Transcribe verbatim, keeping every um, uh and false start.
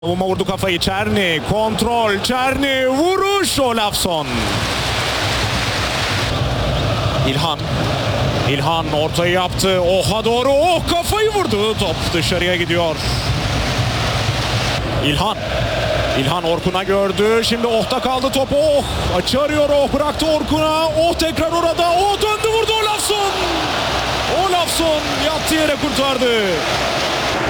Savunma vurdu kafayı. Çerni kontrol. Çerni vuruş. Olafsson. İlhan. İlhan ortayı yaptı. Oha doğru. Oh kafayı vurdu. Top dışarıya gidiyor. İlhan. İlhan Orkun'a gördü. Şimdi Oh'ta kaldı top. Oh açı arıyor. Oh bıraktı Orkun'a. Oh tekrar orada. Oh döndü vurdu Olafsson. Olafsson yattı yere kurtardı.